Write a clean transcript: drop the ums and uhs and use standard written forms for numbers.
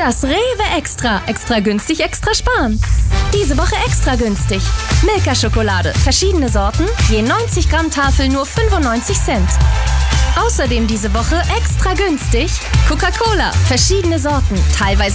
Das Rewe Extra. Extra günstig, extra sparen. Diese Woche extra günstig. Milka-Schokolade. Verschiedene Sorten. Je 90 Gramm Tafel nur 95 Cent. Außerdem diese Woche extra günstig. Coca-Cola. Verschiedene Sorten. Teilweise